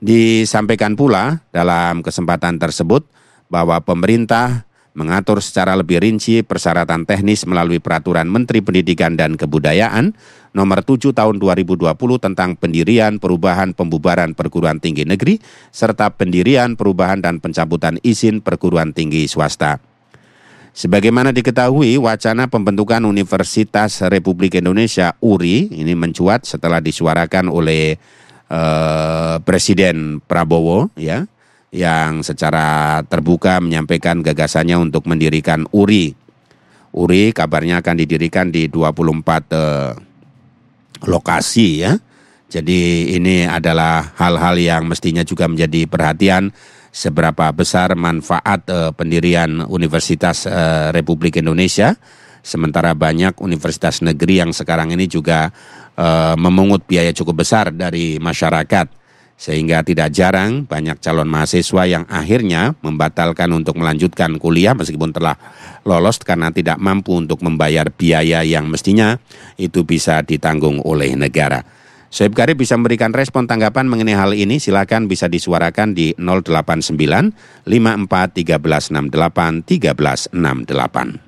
Disampaikan pula dalam kesempatan tersebut bahwa pemerintah mengatur secara lebih rinci persyaratan teknis melalui Peraturan Menteri Pendidikan dan Kebudayaan Nomor 7 Tahun 2020 tentang pendirian, perubahan, pembubaran perguruan tinggi negeri, serta pendirian, perubahan, dan pencabutan izin perguruan tinggi swasta. Sebagaimana diketahui, wacana pembentukan Universitas Republik Indonesia URI ini mencuat setelah disuarakan oleh Presiden Prabowo ya, yang secara terbuka menyampaikan gagasannya untuk mendirikan URI. URI kabarnya akan didirikan di 24 lokasi ya. Jadi ini adalah hal-hal yang mestinya juga menjadi perhatian seberapa besar manfaat pendirian Universitas Republik Indonesia. Sementara banyak universitas negeri yang sekarang ini juga memungut biaya cukup besar dari masyarakat. Sehingga tidak jarang banyak calon mahasiswa yang akhirnya membatalkan untuk melanjutkan kuliah meskipun telah lolos karena tidak mampu untuk membayar biaya yang mestinya itu bisa ditanggung oleh negara. Sohib Karib bisa memberikan respon tanggapan mengenai hal ini, silakan bisa disuarakan di 089 54 1368 1368.